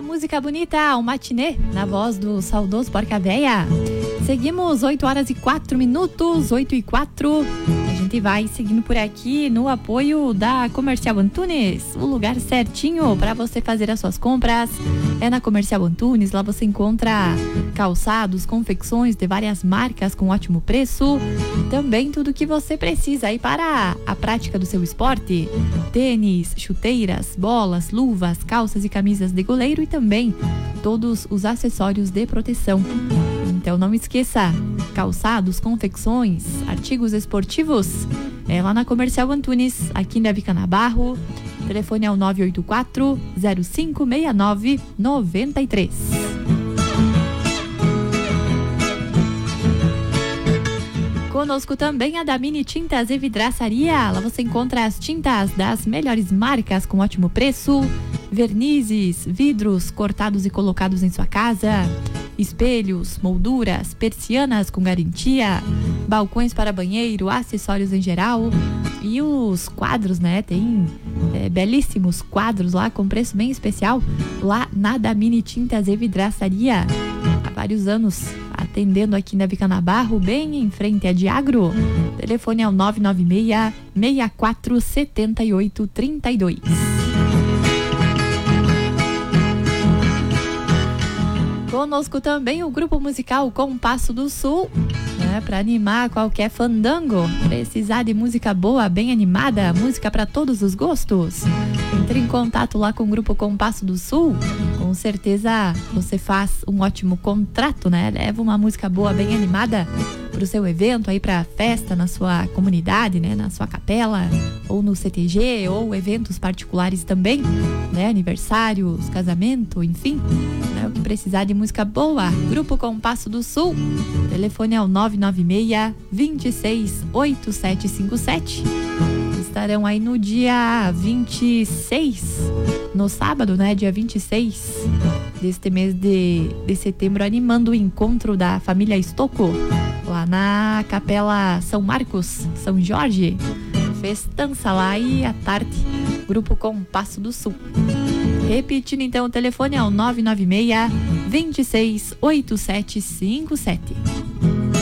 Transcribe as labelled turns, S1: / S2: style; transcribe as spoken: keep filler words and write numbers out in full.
S1: música bonita, o matinê, na voz do saudoso Porca Véia. Seguimos oito horas e quatro minutos, oito e quatro. A gente vai seguindo por aqui no apoio da Comercial Antunes, o lugar certinho para você fazer as suas compras. É na Comercial Antunes, lá você encontra calçados, confecções de várias marcas com ótimo preço. Também tudo que você precisa aí para a prática do seu esporte. Tênis, chuteiras, bolas, luvas, calças e camisas de goleiro e também todos os acessórios de proteção. Então não esqueça, calçados, confecções, artigos esportivos, é lá na Comercial Antunes, aqui em Davi Canabarro. O telefone é o nove oito quatro, zero cinco seis nove, nove três. Conosco também a Damini Tintas e Vidraçaria. Lá você encontra as tintas das melhores marcas com ótimo preço, vernizes, vidros cortados e colocados em sua casa, espelhos, molduras, persianas com garantia, balcões para banheiro, acessórios em geral e os quadros, né? Tem é, belíssimos quadros lá com preço bem especial lá na Damini Tintas e Vidraçaria. Há vários anos atendendo aqui na Vicanabarro, bem em frente a Diagro. O telefone é o nove nove seis, seis quatro sete oito três dois. Conosco também o grupo musical Compasso do Sul, né, para animar qualquer fandango. Precisar de música boa, bem animada, música para todos os gostos. Entre em contato lá com o grupo Compasso do Sul. Com certeza você faz um ótimo contrato, né? Leva uma música boa, bem animada para o seu evento, aí para festa na sua comunidade, né? Na sua capela, ou no C T G, ou eventos particulares também, né? Aniversários, casamento, enfim, né? O que precisar de música boa, Grupo Compasso do Sul. O telefone é o nove nove seis, dois seis oito sete cinco sete. Estarão aí no dia vinte e seis, no sábado, né? Dia vinte e seis deste mês de, de setembro, animando o encontro da família Estocco, lá na Capela São Marcos, São Jorge. Festança lá e à tarde, Grupo Compasso do Sul. Repetindo então, o telefone é o nove nove seis, dois seis oito sete cinco sete.